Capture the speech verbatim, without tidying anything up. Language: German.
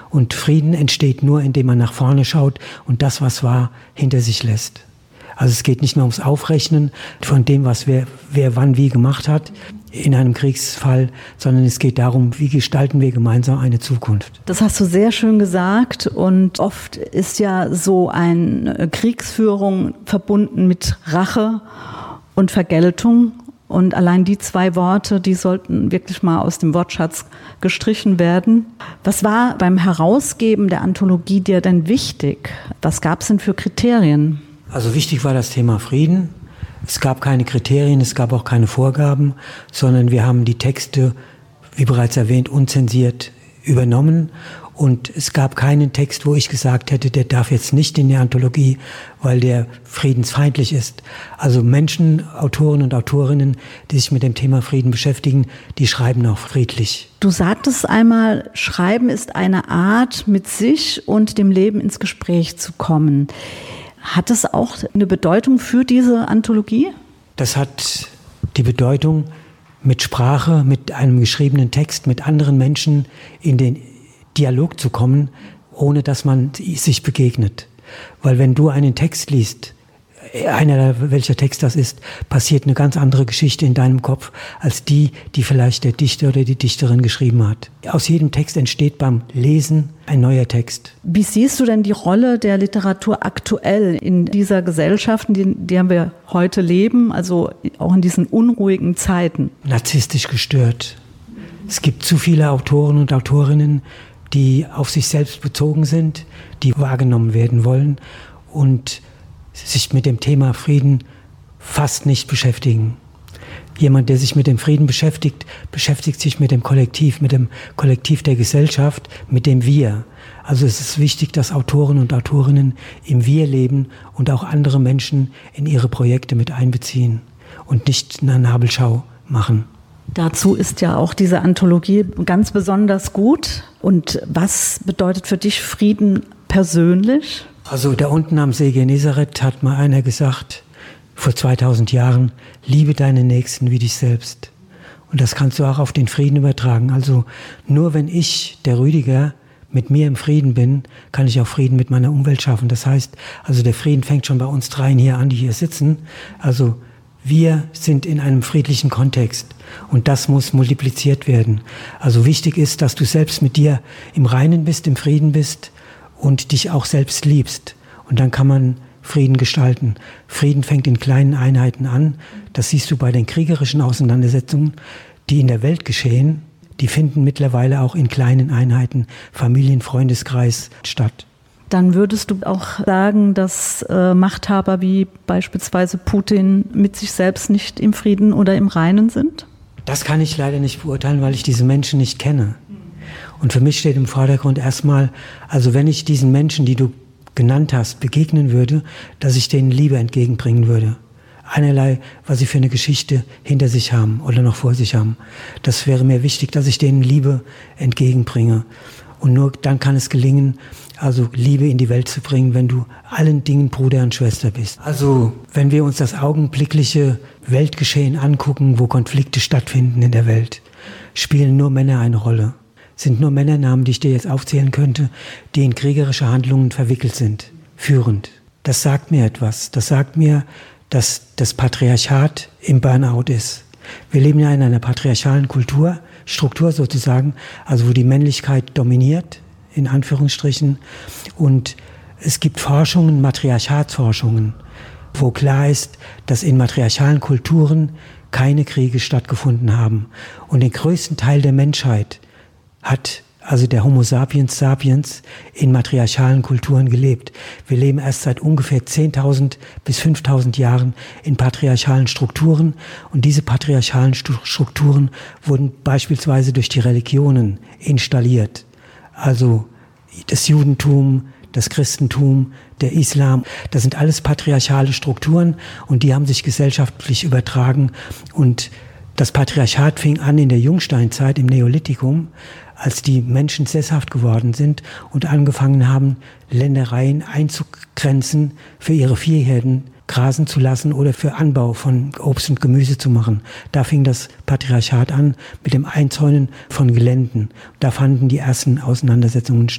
Und Frieden entsteht nur, indem man nach vorne schaut und das, was war, hinter sich lässt. Also es geht nicht nur ums Aufrechnen von dem, was wer, wer wann wie gemacht hat in einem Kriegsfall, sondern es geht darum, wie gestalten wir gemeinsam eine Zukunft. Das hast du sehr schön gesagt und oft ist ja so eine Kriegsführung verbunden mit Rache und Vergeltung. Und allein die zwei Worte, die sollten wirklich mal aus dem Wortschatz gestrichen werden. Was war beim Herausgeben der Anthologie dir denn wichtig? Was gab es denn für Kriterien? Also wichtig war das Thema Frieden. Es gab keine Kriterien, es gab auch keine Vorgaben, sondern wir haben die Texte, wie bereits erwähnt, unzensiert übernommen. Und es gab keinen Text, wo ich gesagt hätte, der darf jetzt nicht in die Anthologie, weil der friedensfeindlich ist. Also Menschen, Autoren und Autorinnen, die sich mit dem Thema Frieden beschäftigen, die schreiben auch friedlich. Du sagtest einmal, Schreiben ist eine Art, mit sich und dem Leben ins Gespräch zu kommen. Hat das auch eine Bedeutung für diese Anthologie? Das hat die Bedeutung, mit Sprache, mit einem geschriebenen Text, mit anderen Menschen in den Dialog zu kommen, ohne dass man sich begegnet. Weil wenn du einen Text liest, einer welcher Text das ist, passiert eine ganz andere Geschichte in deinem Kopf, als die, die vielleicht der Dichter oder die Dichterin geschrieben hat. Aus jedem Text entsteht beim Lesen ein neuer Text. Wie siehst du denn die Rolle der Literatur aktuell in dieser Gesellschaft, in der wir heute leben, also auch in diesen unruhigen Zeiten? Narzisstisch gestört. Es gibt zu viele Autoren und Autorinnen, die auf sich selbst bezogen sind, die wahrgenommen werden wollen und sich mit dem Thema Frieden fast nicht beschäftigen. Jemand, der sich mit dem Frieden beschäftigt, beschäftigt sich mit dem Kollektiv, mit dem Kollektiv der Gesellschaft, mit dem Wir. Also es ist wichtig, dass Autoren und Autorinnen im Wir leben und auch andere Menschen in ihre Projekte mit einbeziehen und nicht eine Nabelschau machen. Dazu ist ja auch diese Anthologie ganz besonders gut. Und was bedeutet für dich Frieden persönlich? Also da unten am See Genezareth hat mal einer gesagt, vor zweitausend Jahren, liebe deinen Nächsten wie dich selbst. Und das kannst du auch auf den Frieden übertragen. Also nur wenn ich, der Rüdiger, mit mir im Frieden bin, kann ich auch Frieden mit meiner Umwelt schaffen. Das heißt, also der Frieden fängt schon bei uns dreien hier an, die hier sitzen. Also wir sind in einem friedlichen Kontext und das muss multipliziert werden. Also wichtig ist, dass du selbst mit dir im Reinen bist, im Frieden bist und dich auch selbst liebst. Und dann kann man Frieden gestalten. Frieden fängt in kleinen Einheiten an. Das siehst du bei den kriegerischen Auseinandersetzungen, die in der Welt geschehen. Die finden mittlerweile auch in kleinen Einheiten, Familien, Freundeskreis statt. Dann würdest du auch sagen, dass äh, Machthaber wie beispielsweise Putin mit sich selbst nicht im Frieden oder im Reinen sind? Das kann ich leider nicht beurteilen, weil ich diese Menschen nicht kenne. Und für mich steht im Vordergrund erstmal, also wenn ich diesen Menschen, die du genannt hast, begegnen würde, dass ich denen Liebe entgegenbringen würde. Einerlei, was sie für eine Geschichte hinter sich haben oder noch vor sich haben. Das wäre mir wichtig, dass ich denen Liebe entgegenbringe. Und nur dann kann es gelingen, also Liebe in die Welt zu bringen, wenn du allen Dingen Bruder und Schwester bist. Also wenn wir uns das augenblickliche Weltgeschehen angucken, wo Konflikte stattfinden in der Welt, spielen nur Männer eine Rolle. Sind nur Männernamen, die ich dir jetzt aufzählen könnte, die in kriegerische Handlungen verwickelt sind, führend. Das sagt mir etwas. Das sagt mir, dass das Patriarchat im Burnout ist. Wir leben ja in einer patriarchalen Kultur, Struktur sozusagen, also wo die Männlichkeit dominiert, in Anführungsstrichen. Und es gibt Forschungen, Matriarchatsforschungen, wo klar ist, dass in matriarchalen Kulturen keine Kriege stattgefunden haben. Und den größten Teil der Menschheit hat also der Homo sapiens sapiens in matriarchalen Kulturen gelebt. Wir leben erst seit ungefähr zehntausend bis fünftausend Jahren in patriarchalen Strukturen und diese patriarchalen Strukturen wurden beispielsweise durch die Religionen installiert. Also das Judentum, das Christentum, der Islam, das sind alles patriarchale Strukturen und die haben sich gesellschaftlich übertragen und das Patriarchat fing an in der Jungsteinzeit, im Neolithikum, als die Menschen sesshaft geworden sind und angefangen haben, Ländereien einzugrenzen, für ihre Viehherden grasen zu lassen oder für Anbau von Obst und Gemüse zu machen. Da fing das Patriarchat an mit dem Einzäunen von Geländen. Da fanden die ersten Auseinandersetzungen